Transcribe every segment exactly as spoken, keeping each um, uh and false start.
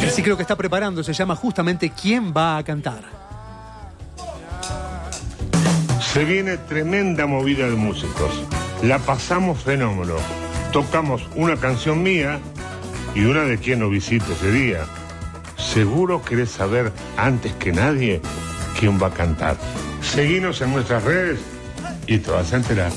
El ciclo que está preparando se llama justamente ¿Quién va a cantar? Se viene tremenda movida de músicos. La pasamos fenómeno. Tocamos una canción mía y una de quien nos visite ese día. Seguro querés saber antes que nadie quién va a cantar. Seguinos en nuestras redes y te vas a enterar.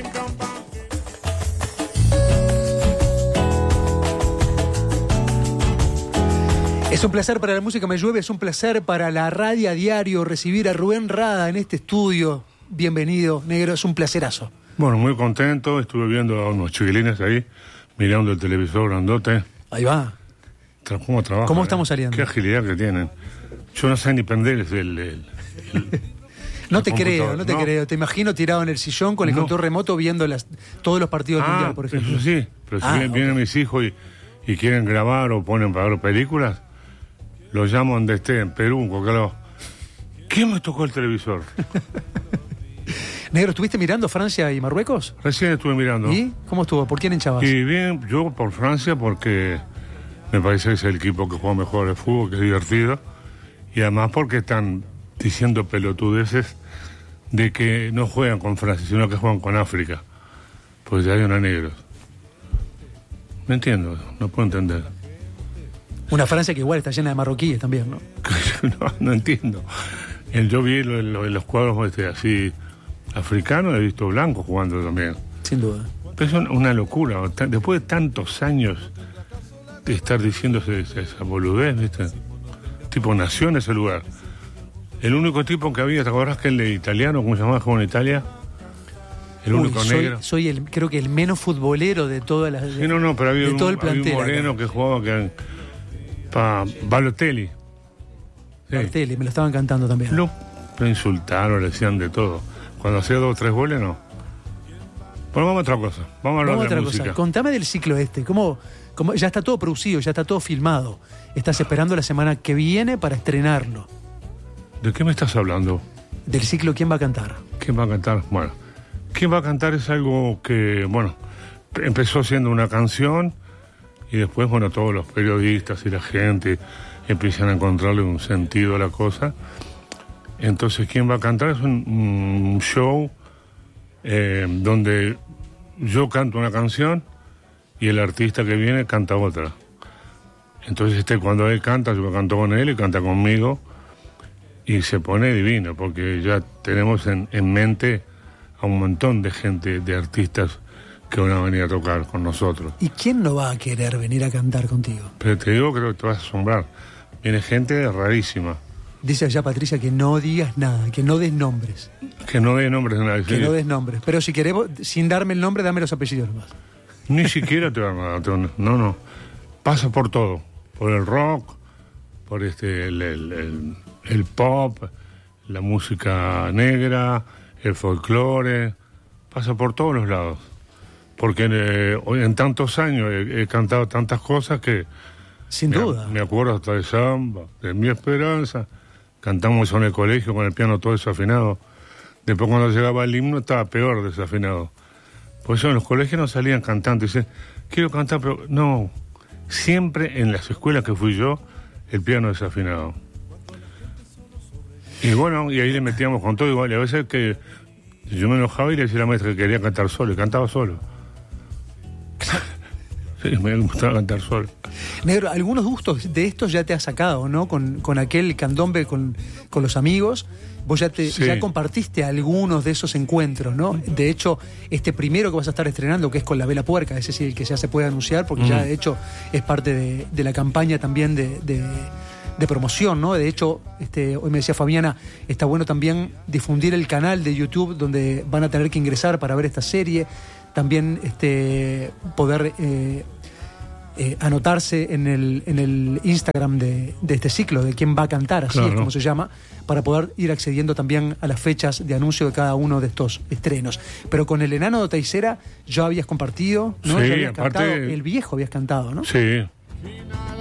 Es un placer para la música Me Llueve, es un placer para la radio a diario recibir a Rubén Rada en este estudio. Bienvenido, negro, es un placerazo. Bueno, muy contento, estuve viendo a unos chiquilines ahí, mirando el televisor grandote. Ahí va. ¿Cómo trabajan? ¿Cómo estamos eh? saliendo? Qué agilidad que tienen. Yo no sé ni prender el... el, el, el no te creo, no te no. creo. Te imagino tirado en el sillón con el no. control remoto viendo las, todos los partidos del ah, mundial, por ejemplo. Eso sí, pero si ah, vienen, okay. vienen mis hijos y, y quieren grabar o ponen para ver películas, los llamo donde esté, en Perú, en cualquier lado. ¿Quién me tocó el televisor? Negro, ¿estuviste mirando Francia y Marruecos? Recién estuve mirando. ¿Y cómo estuvo? ¿Por quién hinchabas? Y bien, yo por Francia porque me parece que es el equipo que juega mejor el fútbol, que es divertido. Y además porque están diciendo pelotudeces de que no juegan con Francia, sino que juegan con África. Pues ya hay una negros. No entiendo, no puedo entender. Una Francia que igual está llena de marroquíes también, ¿no? no, no entiendo. Yo vi lo, lo, los cuadros este, así africanos, he visto blancos jugando también. Sin duda. Pero es una locura. Después de tantos años de estar diciéndose esa, esa boludez, ¿viste? Tipo, nació en ese lugar. El único tipo que había, ¿te acordás que el de italiano, cómo se llamaba, jugó en Italia? El Uy, único soy, negro. Soy el, creo que el menos futbolero de todas las. Sí, no, no, pero había, de un, todo el había un moreno acá. que jugaba que, para Balotelli. Sí. Balotelli, me lo estaban cantando también. Lo, lo insultaron, le decían de todo. Cuando hacía dos o tres goles, no. Bueno, vamos a otra cosa. Vamos a hablar vamos de otra la cosa. música. Contame del ciclo este. ¿Cómo, cómo, ya está todo producido, ya está todo filmado. Estás esperando la semana que viene para estrenarlo. ¿De qué me estás hablando? Del ciclo ¿Quién va a cantar? ¿Quién va a cantar? Bueno, ¿Quién va a cantar? Es algo que, bueno, empezó siendo una canción y después, bueno, todos los periodistas y la gente empiezan a encontrarle un sentido a la cosa. Entonces, ¿Quién va a cantar? Es un, un show eh, donde yo canto una canción y el artista que viene canta otra. Entonces, este, cuando él canta, yo canto con él y canta conmigo y se pone divino, porque ya tenemos en, en mente a un montón de gente, de artistas que van a venir a tocar con nosotros. ¿Y quién no va a querer venir a cantar contigo? Pero te digo que te vas a asombrar. Viene gente rarísima. Dice allá Patricia que no digas nada, que no des nombres. Que no des nombres de nadie. Que no des nombres. Pero si querés, sin darme el nombre, dame los apellidos nomás. Ni siquiera te van a dar. No, no. Pasa por todo. Por el rock, por este el, el, el, el pop, la música negra, el folclore. Pasa por todos los lados. Porque eh, hoy en tantos años he, he cantado tantas cosas que... Sin me, duda. Me acuerdo hasta de samba, de Mi Esperanza. Cantamos eso en el colegio con el piano todo desafinado. Después cuando llegaba el himno estaba peor desafinado. Por eso en los colegios no salían cantando. Dicen, quiero cantar, pero no. Siempre en las escuelas que fui yo, el piano desafinado. Y bueno, y ahí le metíamos con todo igual. Y a veces que yo me enojaba y le decía a la maestra que quería cantar solo. Y cantaba solo. Sí, me gustaba cantar solo. Negro, algunos gustos de estos ya te has sacado, ¿no? Con, con aquel candombe con, con los amigos. Vos ya, te, sí. ya compartiste algunos de esos encuentros, ¿no? De hecho, este primero que vas a estar estrenando, que es con La Vela Puerca, ese sí el que ya se puede anunciar, porque mm. ya de hecho es parte de, de la campaña también de, de, de promoción, ¿no? De hecho, este, hoy me decía Fabiana, está bueno también difundir el canal de YouTube donde van a tener que ingresar para ver esta serie. También este, poder eh, eh, anotarse en el, en el Instagram de, de este ciclo, de Quién va a cantar, así claro. es como se llama, para poder ir accediendo también a las fechas de anuncio de cada uno de estos estrenos. Pero con el Enano de Oteiza ya habías compartido, ¿no? Sí, ya habías aparte... cantado, el viejo habías cantado, ¿no? Sí.